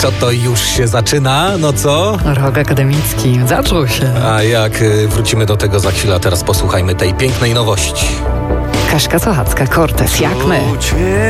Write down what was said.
Co to już się zaczyna? No co? Rok akademicki. Zaczął się. A jak wrócimy do tego za chwilę, a teraz posłuchajmy tej pięknej nowości. Kaśka Sochacka, Cortez, jak my.